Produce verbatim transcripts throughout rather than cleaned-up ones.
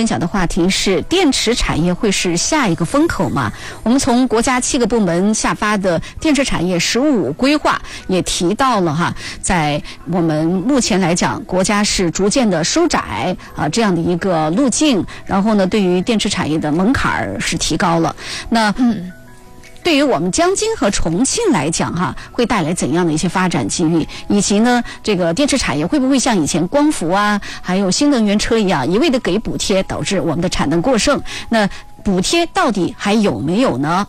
分享的话题是电池产业会是下一个风口吗？我们从国家七个部门下发的电池产业“十五五”规划也提到了哈，在我们目前来讲，国家是逐渐的收窄啊这样的一个路径，然后呢，对于电池产业的门槛是提高了。那嗯。对于我们江津和重庆来讲哈，会带来怎样的一些发展机遇，以及呢，这个电池产业会不会像以前光伏啊，还有新能源车一样，一味的给补贴，导致我们的产能过剩？那补贴到底还有没有呢？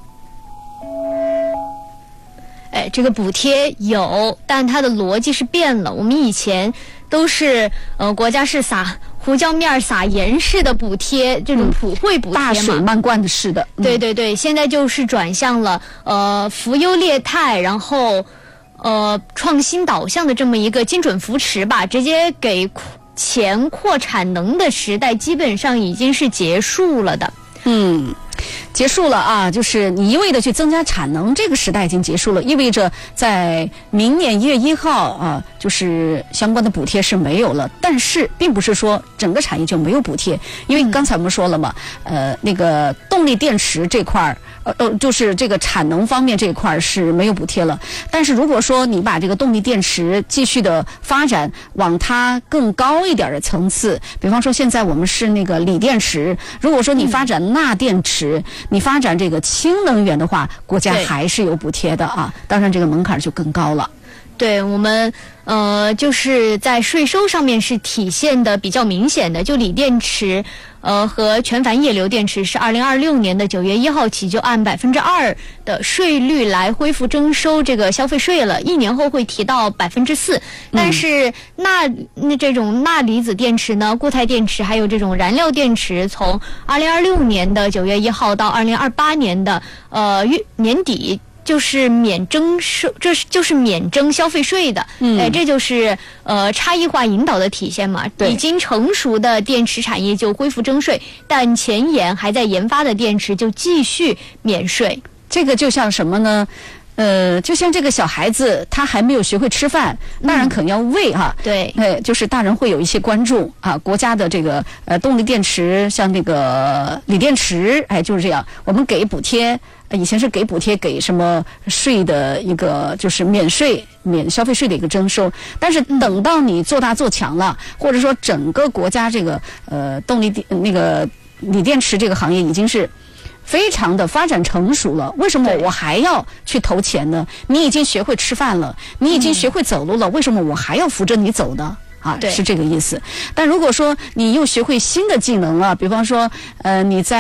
哎，这个补贴有，但它的逻辑是变了。我们以前都是呃，国家是撒胡椒面撒盐式的补贴，这种普惠补贴嘛， 大水漫灌的式的。 嗯、对对对，现在就是转向了呃扶优劣汰，然后呃创新导向的这么一个精准扶持吧，直接给钱扩产能的时代基本上已经是结束了的。 嗯。结束了啊，就是你一味的去增加产能，这个时代已经结束了，意味着在明年一月一号啊，就是相关的补贴是没有了。但是并不是说整个产业就没有补贴，因为刚才我们说了嘛，呃，那个动力电池这块儿，呃呃，就是这个产能方面这一块是没有补贴了。但是如果说你把这个动力电池继续的发展往它更高一点的层次，比方说现在我们是那个锂电池，如果说你发展钠电池，嗯你发展这个氢能源的话，国家还是有补贴的啊，当然这个门槛就更高了。 对，我们呃就是在税收上面是体现的比较明显的，就锂电池呃和全钒液流电池是二零二六年的九月一号起就按百分之二的税率来恢复征收这个消费税了，一年后会提到百分之四。但是钠那这种钠离子电池呢，固态电池还有这种燃料电池，从二零二六年的九月一号到二零二八年的呃年底。就是免征收，这是就是免征消费税的，嗯，哎，这就是呃差异化引导的体现嘛。已经成熟的电池产业就恢复征税，但前沿还在研发的电池就继续免税。 这个就像什么呢？呃，就像这个小孩子，他还没有学会吃饭，大人肯定要喂哈。 嗯、对， 呃，就是大人会有一些关注啊。国家的这个呃动力电池，像这个锂电池，哎，就是这样，我们给补贴。以前是给补贴，给什么税的一个就是免税、免消费税的一个征收，但是等到你做大做强了，或者说整个国家这个呃动力电那个锂电池这个行业已经是非常的发展成熟了，为什么我还要去投钱呢？你已经学会吃饭了，你已经学会走路了，为什么我还要扶着你走呢？啊，是这个意思。但如果说你又学会新的技能了，比方说呃你在